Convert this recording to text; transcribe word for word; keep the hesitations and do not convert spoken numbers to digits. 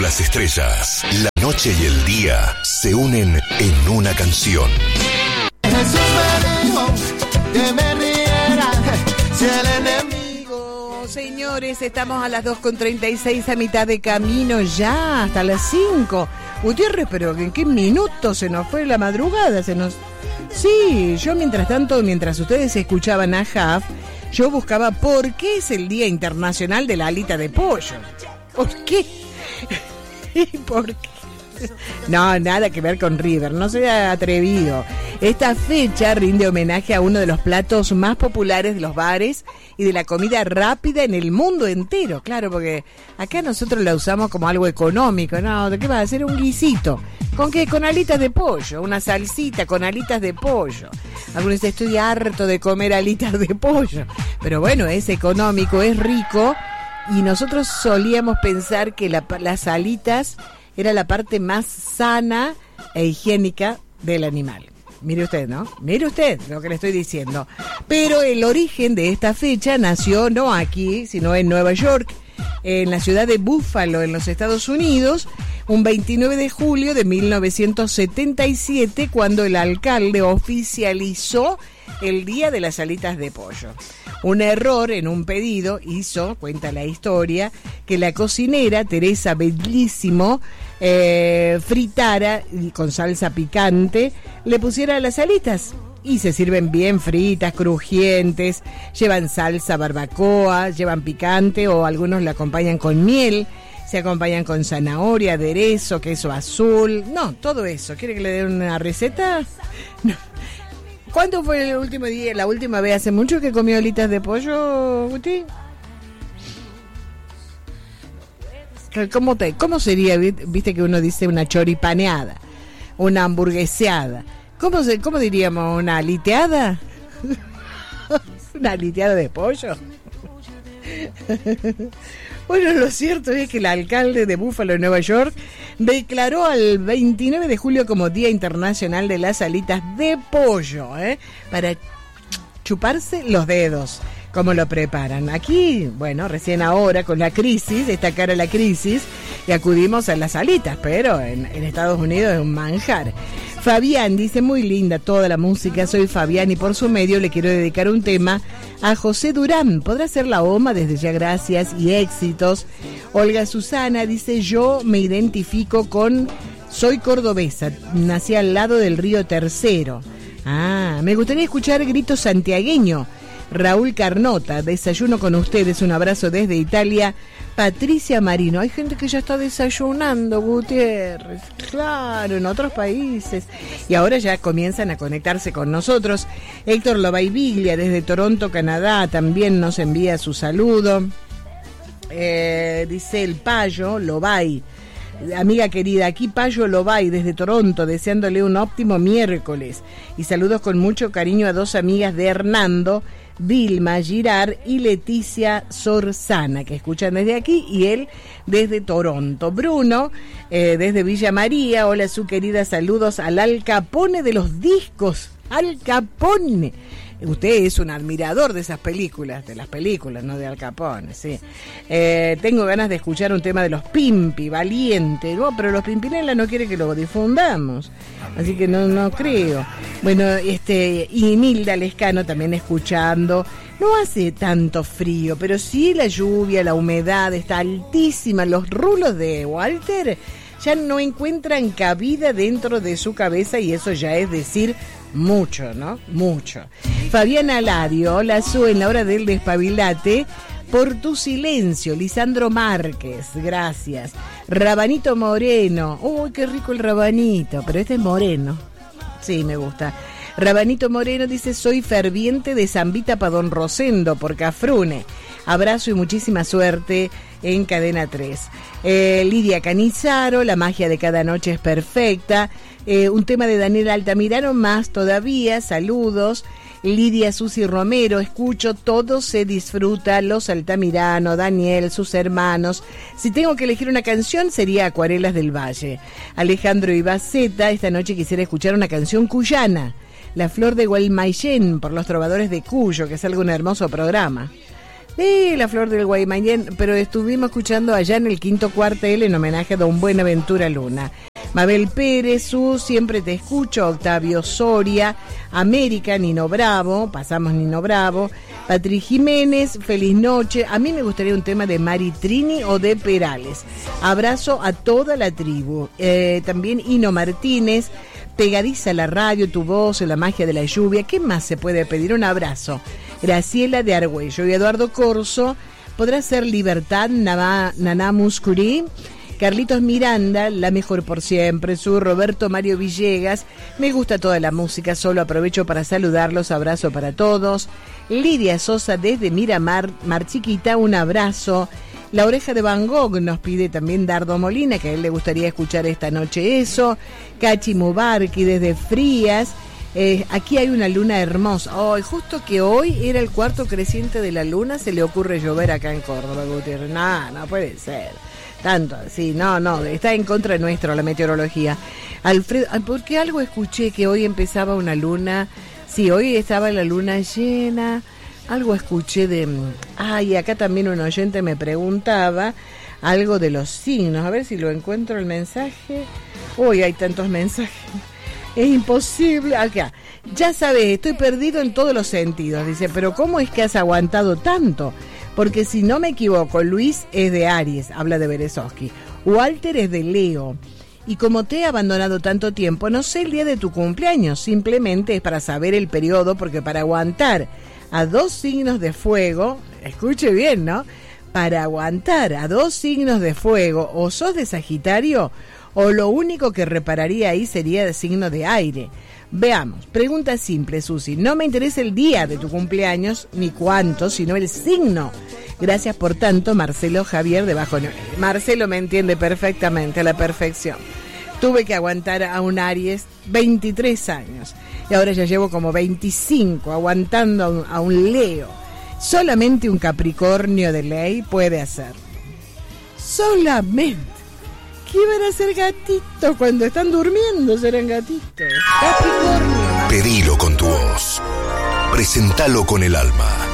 las estrellas, la noche y el día se unen en una canción. Jesús me dijo que me riera si el enemigo. Señores, estamos a las dos con treinta y seis, a mitad de camino ya, hasta las cinco. Gutiérrez, pero ¿en qué minuto se nos fue la madrugada? Se nos... Sí, yo mientras tanto, mientras ustedes escuchaban a Jaf, yo buscaba por qué es el Día Internacional de la Alita de Pollo. ¿Por qué? ¿Por qué? No, nada que ver con River, no sea atrevido. Esta fecha rinde homenaje a uno de los platos más populares de los bares y de la comida rápida en el mundo entero. Claro, porque acá nosotros la usamos como algo económico. No, ¿de qué va a hacer? Un guisito. ¿Con qué? Con alitas de pollo, una salsita con alitas de pollo. Algunos dicen, estoy harto de comer alitas de pollo. Pero bueno, es económico, es rico. Y nosotros solíamos pensar que la, las alitas era la parte más sana e higiénica del animal. Mire usted, ¿no? Mire usted lo que le estoy diciendo. Pero el origen de esta fecha nació no aquí, sino en Nueva York, en la ciudad de Buffalo, en los Estados Unidos, un veintinueve de julio de mil novecientos setenta y siete, cuando el alcalde oficializó el Día de las Alitas de Pollo. Un error en un pedido hizo, cuenta la historia, que la cocinera Teresa Bellísimo eh, fritara y con salsa picante, le pusiera las alitas. Y se sirven bien fritas, crujientes, llevan salsa barbacoa, llevan picante o algunos la acompañan con miel, se acompañan con zanahoria, aderezo, queso azul, no, todo eso. ¿Quiere que le dé una receta? No. ¿Cuándo fue el último día, la última vez? ¿Hace mucho que comió alitas de pollo, Guti? ¿Cómo, te, ¿Cómo sería, viste que uno dice una choripaneada, una hamburgueseada? ¿Cómo, se, ¿Cómo diríamos? ¿Una aliteada? ¿Una aliteada de pollo? Bueno, lo cierto es que el alcalde de Buffalo, Nueva York, declaró al veintinueve de julio como Día Internacional de las Alitas de Pollo, ¿eh? Para chuparse los dedos. ¿Cómo lo preparan? Aquí, bueno, recién ahora con la crisis, esta cara la crisis, y acudimos a las alitas, pero en, en Estados Unidos es un manjar. Fabián dice, muy linda toda la música, soy Fabián y por su medio le quiero dedicar un tema a José Durán. ¿Podrá ser la OMA? Desde ya gracias y éxitos. Olga Susana dice, yo me identifico con, soy cordobesa, nací al lado del río Tercero. Ah, me gustaría escuchar Grito Santiagueño. Raúl Carnota, desayuno con ustedes, un abrazo desde Italia. Patricia Marino, hay gente que ya está desayunando, Gutiérrez, claro, en otros países, y ahora ya comienzan a conectarse con nosotros. Héctor Lobaiviglia, desde Toronto, Canadá, también nos envía su saludo. Eh, dice el Payo Lobay, amiga querida, aquí Payo Lobay desde Toronto, deseándole un óptimo miércoles, y saludos con mucho cariño a dos amigas de Hernando, Vilma Girard y Leticia Sorzana, que escuchan desde aquí, y él desde Toronto. Bruno, eh, desde Villa María, hola su querida, saludos al Al Capone de los discos, Al Capone. Usted es un admirador de esas películas, de las películas, no de Al Capone, sí. Eh, tengo ganas de escuchar un tema de los Pimpi, Valiente, ¿no? Pero los Pimpinela no quiere que lo difundamos, así que no, no creo. Bueno, este, y Nilda Lescano también escuchando. No hace tanto frío, pero sí la lluvia, la humedad está altísima. Los rulos de Walter ya no encuentran cabida dentro de su cabeza y eso ya es decir mucho, ¿no? Mucho. Fabiana Ladio, hola Su, en la hora del despabilate, por tu silencio. Lisandro Márquez, gracias. Rabanito Moreno, uy, qué rico el rabanito, pero este es moreno. Sí, me gusta. Rabanito Moreno dice, soy ferviente de Zambita pa' Don Rosendo por Cafrune. Abrazo y muchísima suerte en Cadena tres. Eh, Lidia Canizaro, la magia de cada noche es perfecta. Eh, un tema de Daniel Altamirano más todavía, saludos. Lidia Susi Romero, escucho, todo se disfruta, los Altamirano, Daniel, sus hermanos. Si tengo que elegir una canción sería Acuarelas del Valle. Alejandro Ibaceta, esta noche quisiera escuchar una canción cuyana, La Flor de Gualmaillén, por los Trovadores de Cuyo, que es algo un hermoso programa. Eh, la flor del Guaymallén, pero estuvimos escuchando allá en el quinto cuartel en homenaje a don Buenaventura Luna. Mabel Pérez, Su, siempre te escucho, Octavio Soria, América, Nino Bravo, pasamos Nino Bravo, Patri Jiménez, feliz noche. A mí me gustaría un tema de Mari Trini o de Perales. Abrazo a toda la tribu. Eh, también Ino Martínez, pegadiza la radio, tu voz, la magia de la lluvia. ¿Qué más se puede pedir? Un abrazo. Graciela de Argüello y Eduardo Corso, podrá ser Libertad, Nava, Naná Muscuri, Carlitos Miranda, la mejor por siempre, su Roberto Mario Villegas, me gusta toda la música, solo aprovecho para saludarlos, abrazo para todos. Lidia Sosa desde Miramar, Mar Chiquita, un abrazo. La Oreja de Van Gogh nos pide también Dardo Molina, que a él le gustaría escuchar esta noche eso. Cachi Mubarki desde Frías. Eh, aquí hay una luna hermosa. Oh, justo que hoy era el cuarto creciente de la luna, se le ocurre llover acá en Córdoba, Gutiérrez. No, no puede ser. Tanto así, no, no, está en contra nuestro la meteorología. Alfredo, porque algo escuché que hoy empezaba una luna. Sí, hoy estaba la luna llena. Algo escuché de... Ay, acá también un oyente me preguntaba algo de los signos. A ver si lo encuentro el mensaje. Uy, hay tantos mensajes. Es imposible. Acá, ya sabes, estoy perdido en todos los sentidos. Dice, pero ¿cómo es que has aguantado tanto? Porque si no me equivoco, Luis es de Aries, habla de Berezovsky. Walter es de Leo. Y como te he abandonado tanto tiempo, no sé el día de tu cumpleaños. Simplemente es para saber el periodo, porque para aguantar a dos signos de fuego, escuche bien, ¿no? Para aguantar a dos signos de fuego, o sos de Sagitario, o lo único que repararía ahí sería de signo de aire. Veamos, pregunta simple, Susi. No me interesa el día de tu cumpleaños, ni cuánto, sino el signo. Gracias por tanto, Marcelo Javier de Bajo Nivel. Marcelo me entiende perfectamente, a la perfección. Tuve que aguantar a un Aries veintitrés años. Y ahora ya llevo como veinticinco aguantando a un, a un Leo. Solamente un Capricornio de ley puede hacerlo. Solamente. ¿Qué van a hacer gatitos cuando están durmiendo? Serán gatitos. Capricornio. Pedilo con tu voz. Presentalo con el alma.